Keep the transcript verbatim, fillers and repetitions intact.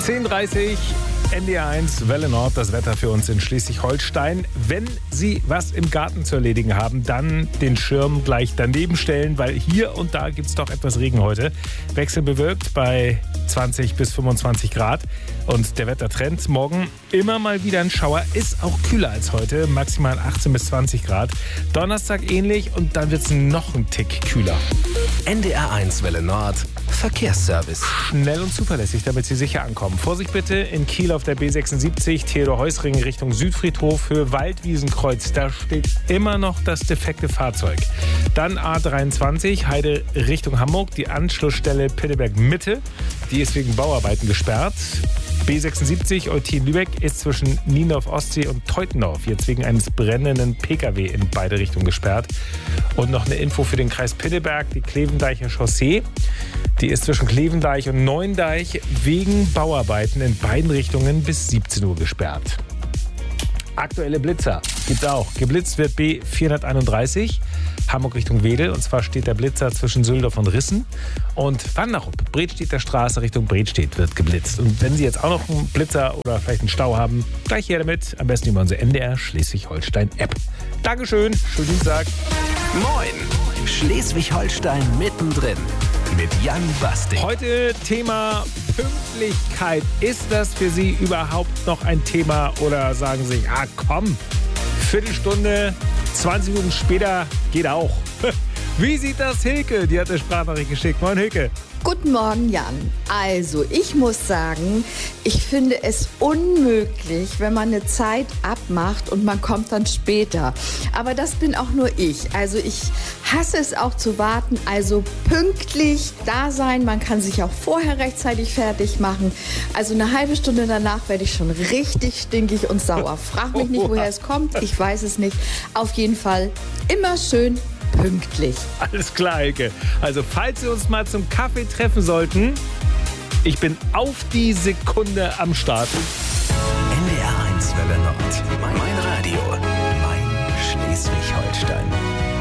zehn Uhr dreißig, N D R eins, Welle Nord, das Wetter für uns in Schleswig-Holstein. Wenn Sie was im Garten zu erledigen haben, dann den Schirm gleich daneben stellen, weil hier und da gibt es doch etwas Regen heute. Wechselbewölkt bei zwanzig bis fünfundzwanzig Grad. Und der Wettertrend morgen immer mal wieder ein Schauer, ist auch kühler als heute, maximal achtzehn bis zwanzig Grad. Donnerstag ähnlich und dann wird es noch ein Tick kühler. N D R eins Welle Nord, Verkehrsservice. Schnell und zuverlässig, damit Sie sicher ankommen. Vorsicht bitte in Kiel auf der B sechsundsiebzig, Theodor-Heuss-Ring Richtung Südfriedhof für Waldwiesenkreuz. Da steht immer noch das defekte Fahrzeug. Dann A dreiundzwanzig, Heide Richtung Hamburg, die Anschlussstelle Pitteberg-Mitte. Die ist wegen Bauarbeiten gesperrt. B sechsundsiebzig Eutin-Lübeck ist zwischen Niendorf-Ostsee und Teutendorf jetzt wegen eines brennenden Pkw in beide Richtungen gesperrt. Und noch eine Info für den Kreis Pitteberg, die Klevendeicher Chaussee. Die ist zwischen Klevendeich und Neuendeich wegen Bauarbeiten in beiden Richtungen bis siebzehn Uhr gesperrt. Aktuelle Blitzer gibt's auch. Geblitzt wird B vierhunderteinunddreißig, Hamburg Richtung Wedel. Und zwar steht der Blitzer zwischen Süldorf und Rissen. Und Wanderup, Bredstedter Straße Richtung Bredstedt wird geblitzt. Und wenn Sie jetzt auch noch einen Blitzer oder vielleicht einen Stau haben, gleich her damit. Am besten über unsere N D R Schleswig-Holstein-App. Dankeschön, schönen Dienstag. Moin, Schleswig-Holstein mittendrin mit Jan Basting. Heute Thema Pünktlichkeit. Ist das für Sie überhaupt noch ein Thema oder sagen Sie, ah komm, Viertelstunde, zwanzig Minuten später geht auch. Wie sieht das Hilke? Die hat eine Sprachnachricht geschickt. Moin Hilke. Guten Morgen, Jan. Also, ich muss sagen, ich finde es unmöglich, wenn man eine Zeit abmacht und man kommt dann später. Aber das bin auch nur ich. Also, ich hasse es auch zu warten. Also, pünktlich da sein. Man kann sich auch vorher rechtzeitig fertig machen. Also, eine halbe Stunde danach werde ich schon richtig stinkig und sauer. Frag mich nicht, woher es kommt. Ich weiß es nicht. Auf jeden Fall immer schön pünktlich. Alles klar, Hilke. Also, falls Sie uns mal zum Kaffee treffen sollten, ich bin auf die Sekunde am Start. N D R eins Welle Nord. Mein Radio. Mein Schleswig-Holstein.